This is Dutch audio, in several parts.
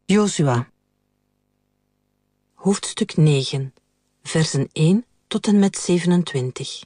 Jozua. Hoofdstuk 9, versen 1 tot en met 27.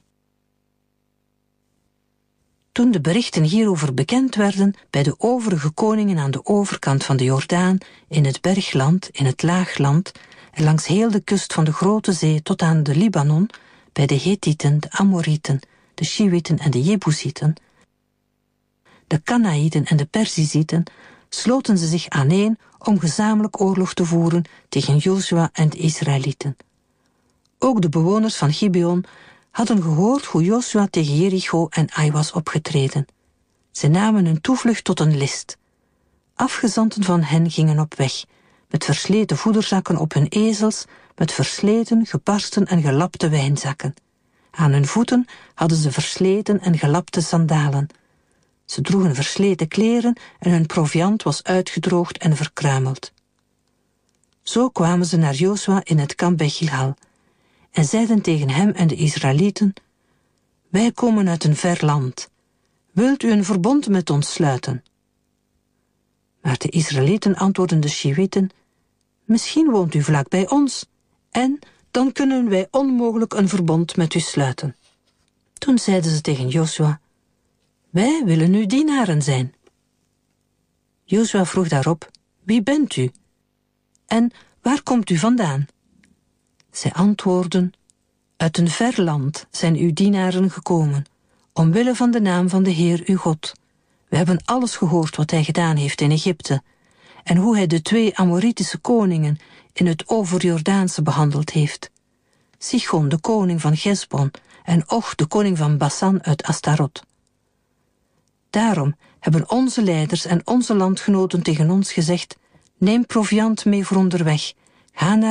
Toen de berichten hierover bekend werden bij de overige koningen aan de overkant van de Jordaan, in het bergland, in het laagland en langs heel de kust van de Grote Zee tot aan de Libanon, bij de Hethieten, de Amorieten, de Shiwieten en de Jebusieten, de Kanaïten en de Perzizieten, sloten ze zich aaneen om gezamenlijk oorlog te voeren tegen Jozua en de Israëlieten. Ook de bewoners van Gibeon hadden gehoord hoe Jozua tegen Jericho en Ai was opgetreden. Ze namen hun toevlucht tot een list. Afgezanten van hen gingen op weg, met versleten voederzakken op hun ezels, met versleten, gebarsten en gelapte wijnzakken. Aan hun voeten hadden ze versleten en gelapte sandalen. Ze droegen versleten kleren en hun proviand was uitgedroogd en verkruimeld. Zo kwamen ze naar Jozua in het kamp bij Gilgal en zeiden tegen hem en de Israëlieten: Wij komen uit een ver land. Wilt u een verbond met ons sluiten? Maar de Israëlieten antwoordden de Shiwieten: Misschien woont u vlak bij ons, en dan kunnen wij onmogelijk een verbond met u sluiten. Toen zeiden ze tegen Jozua: Wij willen uw dienaren zijn. Jozua vroeg daarop: Wie bent u? En waar komt u vandaan? Zij antwoordden: Uit een ver land zijn uw dienaren gekomen, omwille van de naam van de Heer uw God. We hebben alles gehoord wat hij gedaan heeft in Egypte, en hoe hij de 2 Amoritische koningen in het overjordaanse behandeld heeft. Sichon, de koning van Gesbon, en Och, de koning van Basan uit Astarot. Daarom hebben onze leiders en onze landgenoten tegen ons gezegd: Neem proviand mee voor onderweg, ga naar